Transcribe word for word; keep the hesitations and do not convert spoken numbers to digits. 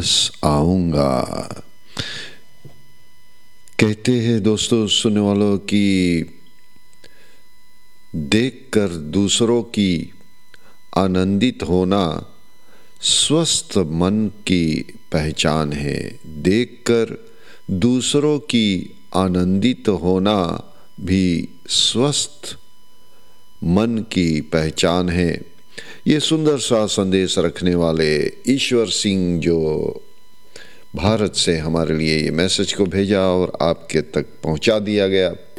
वापस आऊँगा। कहते हैं दोस्तों सुनने वालों कि देखकर दूसरों की आनंदित होना स्वस्थ मन की पहचान है। देखकर दूसरों की आनंदित होना भी स्वस्थ मन की पहचान है। ये सुंदर सा संदेश रखने वाले ईश्वर सिंह जो भारत से हमारे लिए ये मैसेज को भेजा और आपके तक पहुंचा दिया गया।